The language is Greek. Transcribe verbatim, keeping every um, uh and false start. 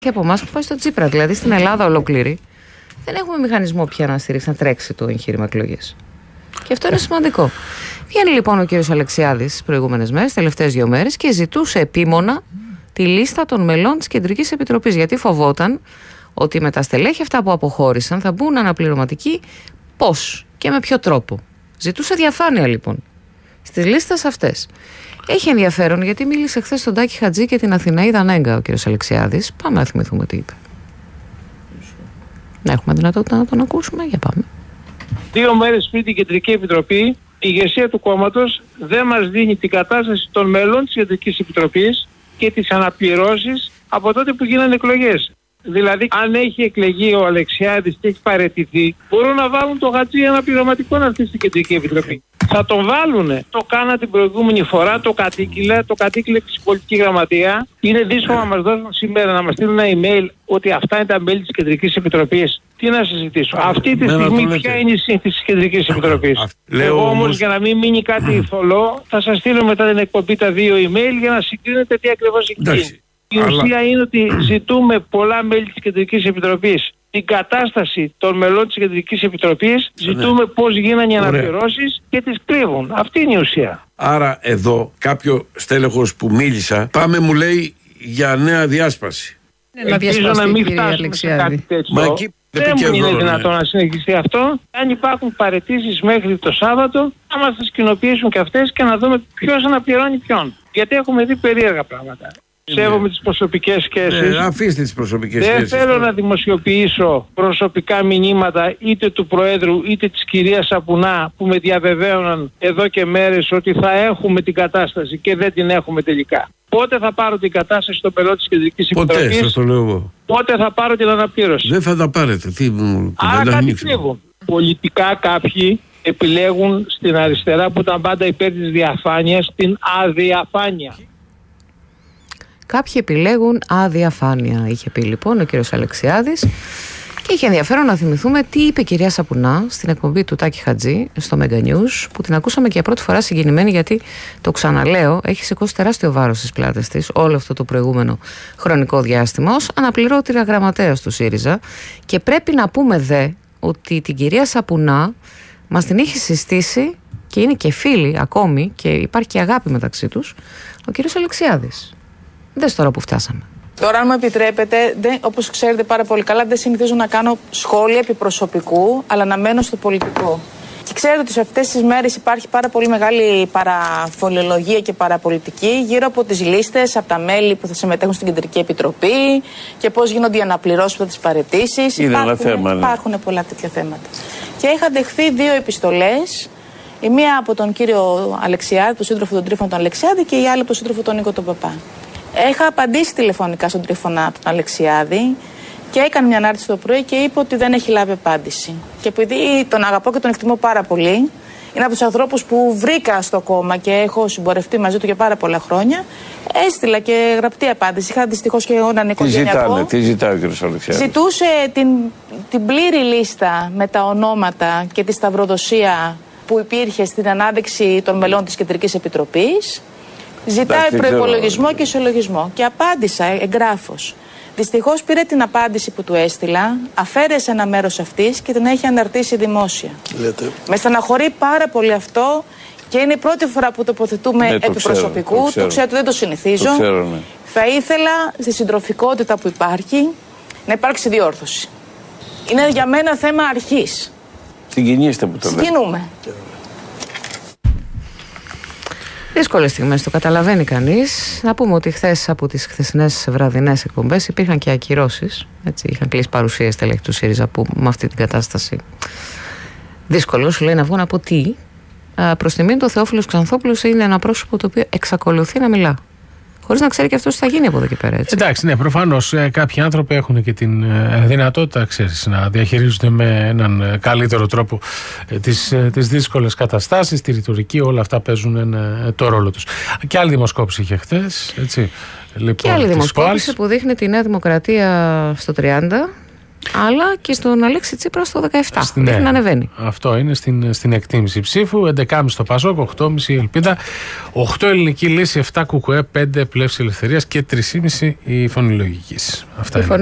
Και από εμάς που πάει στο Τσίπρα. Δηλαδή στην Ελλάδα ολόκληρη δεν έχουμε μηχανισμό πια να στηρίξει, να τρέξει το εγχείρημα εκλογές. Και αυτό είναι σημαντικό. Βγαίνει λοιπόν ο κύριος Αλεξιάδης τις προηγούμενες μέρες, τις τελευταίες δύο μέρες, και ζητούσε επίμονα τη λίστα των μελών της Κεντρικής Επιτροπής. Γιατί φοβόταν ότι με τα στελέχη αυτά που αποχώρησαν θα μπουν αναπληρωματικοί πώς και με ποιο τρόπο. Ζητούσε διαφάνεια λοιπόν στις λίστες αυτές. Έχει ενδιαφέρον γιατί μίλησε χθες στον Τάκη Χατζή και την Αθηναίδα Νέγκα ο κύριος Αλεξιάδης. Πάμε να θυμηθούμε τι είπε. Να έχουμε δυνατότητα να τον ακούσουμε. Για πάμε. Δύο μέρες πριν την Κεντρική Επιτροπή, η ηγεσία του κόμματος δεν μας δίνει την κατάσταση των μελών της Κεντρικής Επιτροπής και τις αναπληρώσεις από τότε που γίνανε εκλογές. Δηλαδή, αν έχει εκλεγεί ο Αλεξιάδης και έχει παραιτηθεί, μπορούν να βάλουν το Χατζή αναπληρωματικό να έρθει στην Κεντρική Επιτροπή. Θα τον βάλουνε. Το κάνα την προηγούμενη φορά, το κατήγγειλε, το κατήγγειλε και στην πολιτική γραμματεία. Είναι δύσκολο να μας δώσουν σήμερα, να μας στείλουν ένα email ότι αυτά είναι τα μέλη της Κεντρικής Επιτροπής. Τι να συζητήσω. Αυτή τη στιγμή ποια είναι η σύνθεση της Κεντρικής Επιτροπής. Εγώ όμως, για να μην μείνει κάτι θολό, θα σας στείλω μετά την εκπομπή τα δύο email για να συγκρίνετε τι ακριβώς έχει γίνει. Η ουσία αλλά... είναι ότι ζητούμε πολλά μέλη της Κεντρικής Επιτροπής την κατάσταση των μελών της Κεντρικής Επιτροπής, ζητούμε πώς γίνανε οι αναπληρώσεις και τις κρύβουν. Αυτή είναι η ουσία. Άρα εδώ κάποιο στέλεχος που μίλησα, πάμε μου λέει για νέα διάσπαση. Ελπίζω να μην φτάσουμε σε κάτι τέτοιο. Μα εκεί δεν μου είναι δυνατόν να συνεχιστεί αυτό. Αν υπάρχουν παραιτήσεις μέχρι το Σάββατο, θα μας τις κοινοποιήσουν και αυτές και να δούμε ποιος αναπληρώνει ποιον. Γιατί έχουμε δει περίεργα πράγματα. Σέβομαι τις προσωπικές σχέσεις. Ε, αφήστε τις προσωπικές Δεν σχέσεις. Δεν θέλω να δημοσιοποιήσω προσωπικά μηνύματα είτε του Προέδρου είτε της κυρίας Σαπουνά που με διαβεβαίωναν εδώ και μέρες ότι θα έχουμε την κατάσταση και δεν την έχουμε τελικά. Πότε θα πάρω την κατάσταση στον μελών της Κεντρικής Επιτροπής? Ποτέ, σας το λέω εγώ. Πότε θα πάρω την αναπλήρωση? Δεν θα τα πάρετε. Τι μου Άρα κάτι κρύβουν. Πολιτικά κάποιοι επιλέγουν στην αριστερά που ήταν πάντα υπέρ της διαφάνειας την αδιαφάνεια. Κάποιοι επιλέγουν αδιαφάνεια, είχε πει λοιπόν ο κύριος Αλεξιάδης. Και είχε ενδιαφέρον να θυμηθούμε τι είπε η κυρία Σαπουνά στην εκπομπή του Τάκη Χατζή στο Mega News, που την ακούσαμε και για πρώτη φορά συγκινημένη, γιατί το ξαναλέω, έχει σηκώσει τεράστιο βάρος στις πλάτες της όλο αυτό το προηγούμενο χρονικό διάστημα ως αναπληρώτρια γραμματέας του ΣΥΡΙΖΑ. Και πρέπει να πούμε δε ότι την κυρία Σαπουνά μας την είχε συστήσει και είναι και φίλοι ακόμη και υπάρχει και αγάπη μεταξύ τους, ο κύριος Αλεξιάδης. Δες τώρα που φτάσαμε. Τώρα, αν μου επιτρέπετε, δεν, όπως ξέρετε πάρα πολύ καλά, δεν συνηθίζω να κάνω σχόλια επί προσωπικού, αλλά να μένω στο πολιτικό. Και ξέρετε ότι σε αυτές τις μέρες υπάρχει πάρα πολύ μεγάλη παραφολιολογία και παραπολιτική γύρω από τις λίστες, από τα μέλη που θα συμμετέχουν στην Κεντρική Επιτροπή και πώς γίνονται οι αναπληρώσεις από τις παραιτήσεις. Είναι υπάρχουν, ένα θέμα, ναι. Υπάρχουν πολλά τέτοια θέματα. Και είχα δεχθεί δύο επιστολές. Η μία από τον κύριο Αλεξιάδη, τον σύντροφο τον Τρίφωνα τον Αλεξιάδη, και η άλλη από τον σύντροφο τον Νίκο τον Παπά. Είχα απαντήσει τηλεφωνικά στον Τρίφωνα τον Αλεξιάδη και έκανε μια ανάρτηση το πρωί και είπε ότι δεν έχει λάβει απάντηση. Και επειδή τον αγαπώ και τον εκτιμώ πάρα πολύ, είναι από τους ανθρώπους που βρήκα στο κόμμα και έχω συμπορευτεί μαζί του για πάρα πολλά χρόνια, έστειλα και γραπτή απάντηση. Είχα δυστυχώς και εγώ έναν οικογενειακό. Τι ζητάνε, τι ζητάει ο κ. Αλεξιάδης? Ζητούσε την, την πλήρη λίστα με τα ονόματα και τη σταυροδοσία που υπήρχε στην ανάδειξη των μελών της Κεντρικής Επιτροπής. Ζητάει προϋπολογισμό και ισολογισμό. Και απάντησα εγγράφως. Δυστυχώς πήρε την απάντηση που του έστειλα, αφαίρεσε ένα μέρος αυτής και την έχει αναρτήσει δημόσια. Λέτε. Με στεναχωρεί πάρα πολύ αυτό και είναι η πρώτη φορά που τοποθετούμε ναι, επί προσωπικού. Το, το ξέρω ότι δεν το συνηθίζω. Το ξέρω, ναι. Θα ήθελα στη συντροφικότητα που υπάρχει να υπάρξει διόρθωση. Είναι για μένα θέμα αρχής. Συγκινήστε που το λέτε. Συγκινούμε. Δύσκολες στιγμές, το καταλαβαίνει κανείς. Να πούμε ότι χθες από τις χθεσινές βραδινές εκπομπές υπήρχαν και ακυρώσεις. Έτσι, είχαν κλείσει παρουσίες στελέχη του ΣΥΡΙΖΑ που με αυτή την κατάσταση δύσκολο σου λέει να βγουν από τι. Προς τιμήν του, ο Θεόφιλος Ξανθόπουλος είναι ένα πρόσωπο το οποίο εξακολουθεί να μιλά. Χωρίς να ξέρει και αυτός τι θα γίνει από εδώ και πέρα. Έτσι. Εντάξει, ναι, προφανώς ε, κάποιοι άνθρωποι έχουν και την ε, δυνατότητα, ξέρεις, να διαχειρίζονται με έναν ε, καλύτερο τρόπο ε, τις, ε, τις δύσκολες καταστάσεις, τη ρητορική, όλα αυτά παίζουν ένα, ε, το ρόλο τους. Και άλλη δημοσκόπηση είχε χθες, έτσι. Λοιπόν, και άλλη δημοσκόπηση που δείχνει τη Νέα Δημοκρατία στο τριάντα αλλά και στον Αλέξη Τσίπρα στο δεκαεπτά. Στην, ναι, να ανεβαίνει. Αυτό είναι στην, στην εκτίμηση ψήφου. έντεκα κόμμα πέντε στο Πασόκ, οκτώ κόμμα πέντε η Ελπίδα, οκτώ Ελληνική Λύση, επτά Κουκουέ, πέντε Πλεύση Ελευθερίας και τρία κόμμα πέντε η Φωνή Λογικής. Αυτά είναι.